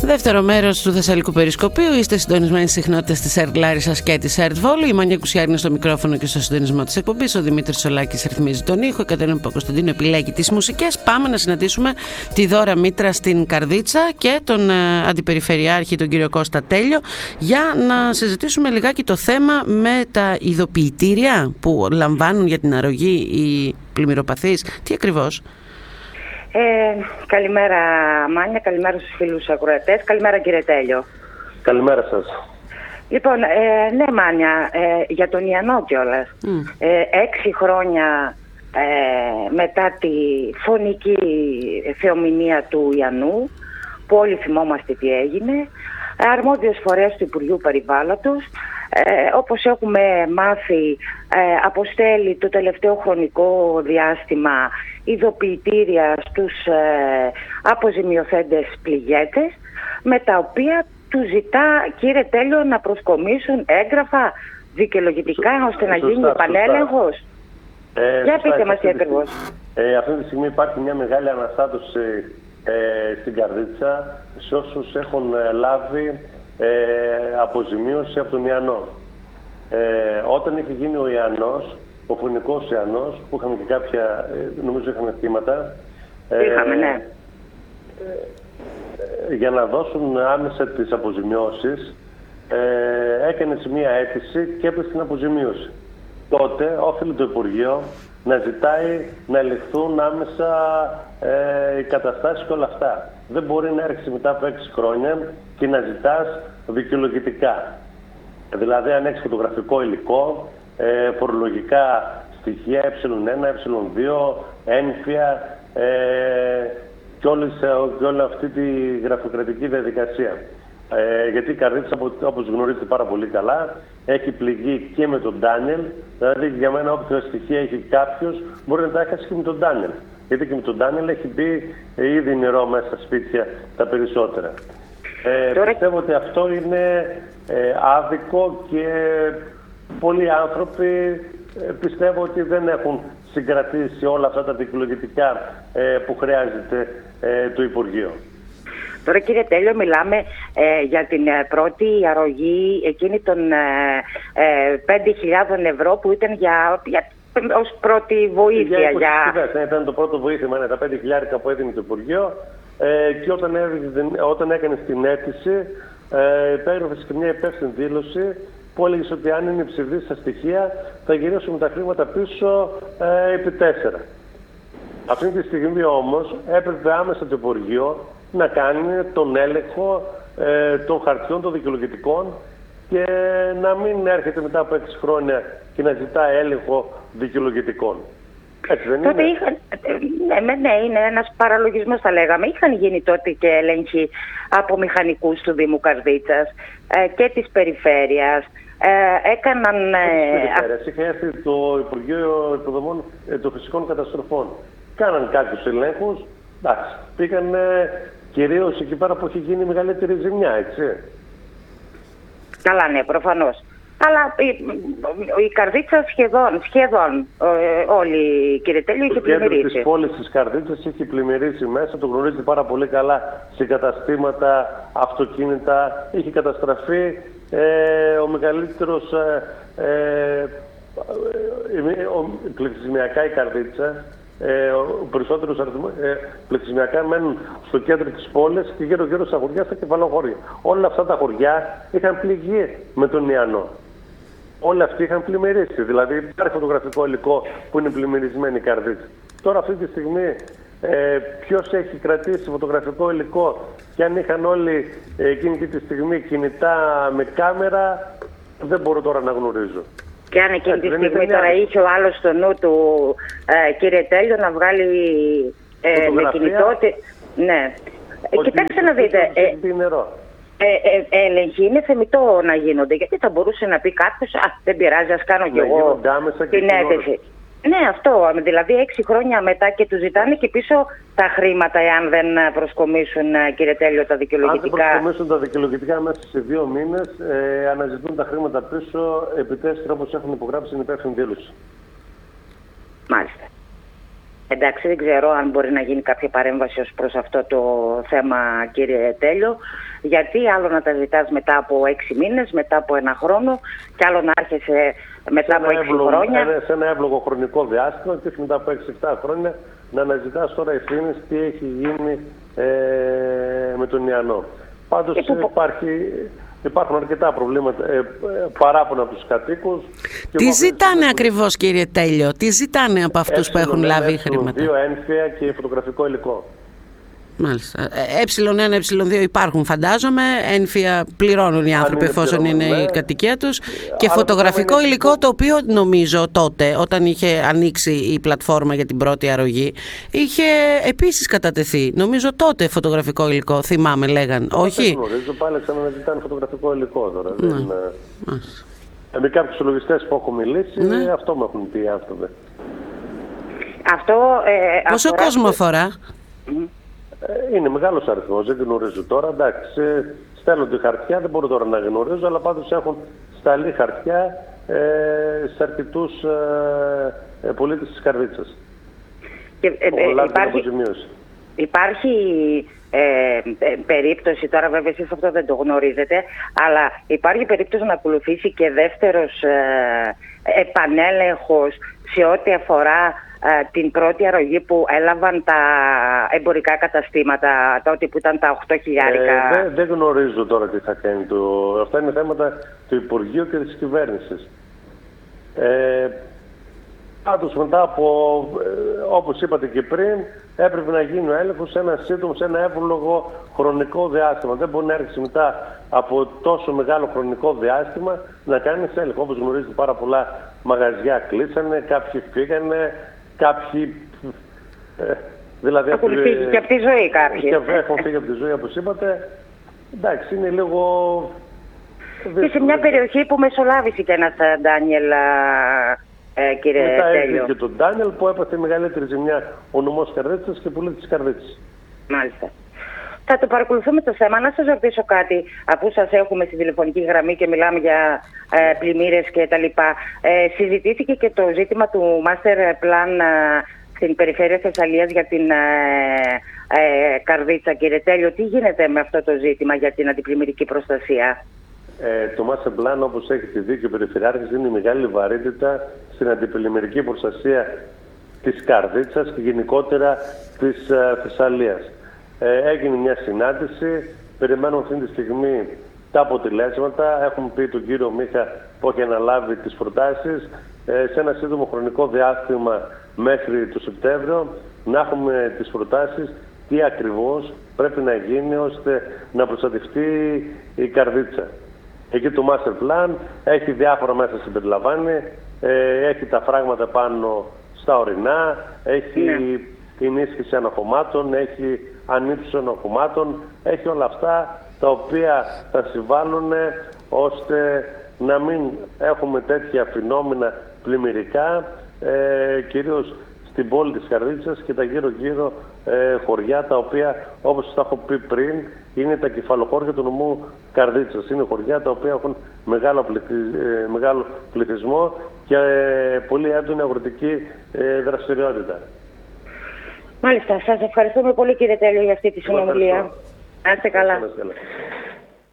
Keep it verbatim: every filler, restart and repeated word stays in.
Στο δεύτερο μέρος του Θεσσαλικού Περισκοπίου είστε συντονισμένοι στις συχνότητες της ΕΡΤ Λάρισσας και της ΕΡΤ Βόλου. Η Μάνια Κουσιάρη είναι στο μικρόφωνο και στο συντονισμό της εκπομπής. Ο Δημήτρης Σολάκης ρυθμίζει τον ήχο. Η Κατερίνα Παπακοσταντίνου επιλέγει τις μουσικές. Πάμε να συναντήσουμε τη Δώρα Μήτρα στην Καρδίτσα και τον ε, Αντιπεριφερειάρχη, τον κύριο Κώστα Τέλειο, για να συζητήσουμε λιγάκι το θέμα με τα ειδοποιητήρια που λαμβάνουν για την αρρωγή οι πλημμυροπαθείς. Τι ακριβώς? Ε, καλημέρα Μάνια, καλημέρα στους φίλους ακροατές, καλημέρα κύριε Τέλειο. Καλημέρα σας. Λοιπόν, ε, ναι Μάνια, ε, για τον Ιαννό κιόλας. Mm. Ε, έξι χρόνια ε, μετά τη φωνική θεομηνία του Ιαννού, που όλοι θυμόμαστε τι έγινε, αρμόδιος φορέας του Υπουργείου Περιβάλλοντος, Ε, όπως έχουμε μάθει, ε, αποστέλει το τελευταίο χρονικό διάστημα ειδοποιητήρια στους ε, αποζημιωθέντες πληγέτες, με τα οποία του ζητά, κύριε Τέλειο, να προσκομίσουν έγγραφα δικαιολογητικά ώστε να γίνει επανέλεγχος. Ε, Για πείτε μας τι ακριβώς. Ε, αυτή τη στιγμή υπάρχει μια μεγάλη αναστάτωση ε, στην Καρδίτσα σε όσους έχουν ε, λάβει Ε, αποζημίωση από τον Ιαννό. Ε, όταν είχε γίνει ο Ιαννός, ο φωνικός Ιαννός, που είχαμε και κάποια, ε, νομίζω είχαμε θύματα, ε, είχαμε, ναι. Ε, για να δώσουν άμεσα τις αποζημιώσεις, ε, έκανε μία αίτηση και έπεσε την αποζημίωση. Τότε όφιλε το Υπουργείο να ζητάει να ληφθούν άμεσα ε, οι καταστάσεις και όλα αυτά. Δεν μπορεί να έρχεσαι μετά από έξι χρόνια και να ζητάς δικαιολογητικά. Δηλαδή αν έχεις φωτογραφικό υλικό, ε, φορολογικά στοιχεία ε1, ε2, ένφια ε, και, όλη, και όλη αυτή τη γραφειοκρατική διαδικασία. Ε, γιατί η Καρδίτσα, όπως γνωρίζετε πάρα πολύ καλά, έχει πληγεί και με τον Ντάνιελ. Δηλαδή για μένα όποια στοιχεία έχει κάποιος μπορεί να τα έχει και με τον Ντάνιελ. Γιατί και με τον Ντάνιελ έχει μπει ε, ήδη νερό μέσα στα σπίτια τα περισσότερα. Ε, Τώρα... Πιστεύω ότι αυτό είναι ε, άδικο και πολλοί άνθρωποι ε, πιστεύω ότι δεν έχουν συγκρατήσει όλα αυτά τα δικαιολογητικά ε, που χρειάζεται ε, το Υπουργείο. Τώρα κύριε Τέλειο, μιλάμε ε, για την ε, πρώτη αρρωγή εκείνη των ε, ε, πέντε χιλιάδες ευρώ που ήταν για, για, ως πρώτη βοήθεια. Για, για... για... Ήταν το πρώτο βοήθημα, ναι, τα πέντε χιλιάδες που έδινε το Υπουργείο ε, και όταν, έδινε, όταν έκανε την αίτηση ε, υπέγραφε και μια υπεύθυνη δήλωση που έλεγε ότι αν είναι ψευδή στα στοιχεία θα γυρίσουμε τα χρήματα πίσω ε, επί τέσσερα. Αυτή τη στιγμή όμως έπρεπε άμεσα το Υπουργείο να κάνει τον έλεγχο ε, των χαρτιών των δικαιολογητικών και να μην έρχεται μετά από έξι χρόνια και να ζητά έλεγχο δικαιολογητικών. Έτσι δεν τότε είναι? Είχαν, ναι, ναι, είναι ένας παραλογισμός θα λέγαμε. Είχαν γίνει τότε και έλεγχοι από μηχανικούς του Δήμου Καρδίτσας ε, και της Περιφέρειας. Ε, έκαναν... Ε, ε, Είχε έρθει το Υπουργείο Υποδομών ε, των Φυσικών Καταστροφών. Κάναν κάποιους ελέγχους, εντάξει, πήγαν ε, κυρίως εκεί πέρα που έχει γίνει η μεγαλύτερη ζημιά, έτσι. Καλά, ναι, προφανώς. Αλλά η, η Καρδίτσα σχεδόν, σχεδόν ε, όλοι, κύριε Τέλειο, είχε πλημμυρίσει. Το κέντρο της πόλης της Καρδίτσας έχει πλημμυρίσει μέσα, το γνωρίζετε πάρα πολύ καλά, σε καταστήματα, αυτοκίνητα. Είχε καταστραφεί ε, ο μεγαλύτερος, ε, ε, ε, ο, πληθυσμιακά η Καρδίτσα. Ε, ο περισσότερος αριθμός ε, πληθυσμιακά μένουν στο κέντρο της πόλης και γύρω-γύρω στα χωριά, στα κεφαλοχώρια. Όλα αυτά τα χωριά είχαν πληγεί με τον Ιαννό. Όλοι αυτοί είχαν πλημμυρίσει. Δηλαδή υπάρχει φωτογραφικό υλικό που είναι πλημμυρισμένη η Καρδίτσα. Τώρα αυτή τη στιγμή ε, ποιος έχει κρατήσει φωτογραφικό υλικό και αν είχαν όλοι ε, εκείνη τη στιγμή κινητά με κάμερα, δεν μπορώ τώρα να γνωρίζω. Και αν εκείνη τη στιγμή τώρα είχε ο άλλος στο νου του, ε, κύριε Τέλειο, να βγάλει ε, με κινητό. Ναι. Ε, κοιτάξτε να δείτε. Ε, ε, ε, έλεγχοι είναι θεμιτό να γίνονται. Γιατί θα μπορούσε να πει κάποιος, α, δεν πειράζει, ας κάνω κι εγώ την αίτηση. Ναι, αυτό. Δηλαδή έξι χρόνια μετά και του ζητάνε και πίσω τα χρήματα, εάν δεν προσκομίσουν, κύριε Τέλειο, τα δικαιολογητικά. Αν δεν προσκομίσουν τα δικαιολογητικά μέσα σε δύο μήνες, ε, αναζητούν τα χρήματα πίσω επί τέσσερα, όπως έχουν υπογράψει την υπεύθυνη δήλωση. Μάλιστα. Εντάξει, δεν ξέρω αν μπορεί να γίνει κάποια παρέμβαση ως προς αυτό το θέμα, κύριε Τέλειο, γιατί άλλο να τα ζητάς μετά από έξι μήνες, μετά από ένα χρόνο, και άλλο να άρχεσαι μετά από έξι εύλογο, χρόνια. Σε ένα εύλογο χρονικό διάστημα και μετά από έξι εφτά χρόνια να αναζητάς τώρα ευθύνες τι έχει γίνει ε, με τον Ιαννό. Πάντως που... υπάρχει... Υπάρχουν αρκετά προβλήματα, ε, παράπονα από τους κατοίκους. Τι ζητάνε ακριβώς, κύριε Τέλειο, τι ζητάνε από αυτούς που έχουν λάβει χρήματα? Δύο ένφια και φωτογραφικό υλικό. Μάλιστα. Ε1, ε2 υπάρχουν, φαντάζομαι. Ένφια πληρώνουν οι άνθρωποι εφόσον είναι η κατοικία τους. Και φωτογραφικό υλικό, το οποίο νομίζω τότε, όταν είχε ανοίξει η πλατφόρμα για την πρώτη αρρωγή, είχε επίσης κατατεθεί. Νομίζω τότε φωτογραφικό υλικό, θυμάμαι, λέγαν. Όχι. Δεν γνωρίζω, πάλι ξαναζητάνε φωτογραφικό υλικό τώρα. Ναι. Δεν... Ε, με κάποιους συλλογιστές που έχω μιλήσει, ναι. αυτό μου έχουν πει οι άνθρωποι. Αυτό, ε, Πόσο αφορά... κόσμο αφορά? Mm. Είναι μεγάλος αριθμός, δεν γνωρίζω τώρα. Εντάξει, στέλνονται χαρτιά, δεν μπορώ τώρα να γνωρίζω, αλλά πάντως έχουν σταλεί χαρτιά ε, σε αρκετούς ε, πολίτες της Καρδίτσας. Και, ε, ε, υπάρχει, υπάρχει ε, ε, περίπτωση, τώρα βέβαια εσείς αυτό δεν το γνωρίζετε, αλλά υπάρχει περίπτωση να ακολουθήσει και δεύτερος ε, επανέλεγχος σε ό,τι αφορά την πρώτη αρρωγή που έλαβαν τα εμπορικά καταστήματα τότε που ήταν τα οκτώ χιλιάρικα. Ε, δεν, δεν γνωρίζω τώρα τι θα κάνει. Το... Αυτά είναι θέματα του Υπουργείου και της κυβέρνησης. Ε, πάντως μετά από, ε, όπως είπατε και πριν, έπρεπε να γίνει ο έλεγχος σε ένα σύντομο, σε ένα εύλογο χρονικό διάστημα. Δεν μπορεί να έρθει μετά από τόσο μεγάλο χρονικό διάστημα να κάνει έλεγχο. Όπως γνωρίζετε, πάρα πολλά μαγαζιά κλείσανε, κάποιοι φύγανε. Κάποιοι, ε, δηλαδή... Έχουν φύγει και από τη ζωή κάποιοι. Και έχουν φύγει από τη ζωή, όπως είπατε. Εντάξει, είναι λίγο... Και σε μια περιοχή που μεσολάβησε και ένας Ντάνιελ, ε, κύριε Τέλειο. Μετά έρθει και τον Ντάνιελ που έπαθε μεγαλύτερη ζημιά ο νομός Καρδίτσας και πολίτης της Καρδίτσας. Μάλιστα. Θα το παρακολουθούμε το θέμα. Να σας ρωτήσω κάτι, αφού σας έχουμε στην τηλεφωνική γραμμή και μιλάμε για ε, πλημμύρες και τα λοιπά. Ε, συζητήθηκε και το ζήτημα του Master Plan ε, στην περιφέρεια Θεσσαλίας για την ε, ε, Καρδίτσα, κύριε Τέλειο. Τι γίνεται με αυτό το ζήτημα για την αντιπλημμυρική προστασία? Ε, το Master Plan, όπως έχετε δει και ο Περιφερειάρχης, δίνει μεγάλη βαρύτητα στην αντιπλημμυρική προστασία της Καρδίτσας και γενικότερα της ε, Θεσσαλίας. Ε, έγινε μια συνάντηση, περιμένουμε αυτή τη στιγμή τα αποτελέσματα. Έχουμε πει τον κύριο Μίχα που έχει αναλάβει τις προτάσεις ε, σε ένα σύντομο χρονικό διάστημα μέχρι το Σεπτέμβριο να έχουμε τις προτάσεις τι ακριβώς πρέπει να γίνει ώστε να προστατευτεί η Καρδίτσα. Εκεί το Master Plan έχει διάφορα μέσα συμπεριλαμβάνει, ε, έχει τα φράγματα πάνω στα ορεινά, έχει ναι. ενίσχυση αναχωμάτων, έχει ανύψωση αναχωμάτων, έχει όλα αυτά τα οποία θα συμβάλλουν ώστε να μην έχουμε τέτοια φαινόμενα πλημμυρικά, ε, κυρίως στην πόλη της Καρδίτσας και τα γύρω-γύρω ε, χωριά, τα οποία, όπως τα έχω πει πριν, είναι τα κεφαλοχώρια του νομού Καρδίτσας. Είναι χωριά τα οποία έχουν μεγάλο, πληθυ... ε, μεγάλο πληθυσμό και ε, πολύ έντονη αγροτική ε, δραστηριότητα. Μάλιστα. Σας ευχαριστούμε πολύ, κύριε Τέλειο, για αυτή τη συνομιλία. Να είστε καλά.